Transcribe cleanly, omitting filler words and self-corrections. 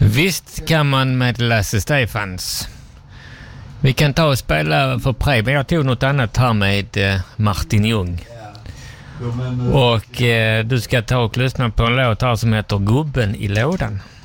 Visst kan man med Lasse Stefans. Vi kan ta och spela för Preben. Jag tog något annat här med Martin Ljung. Och du ska ta och lyssna på en låt här som heter Gubben i lådan.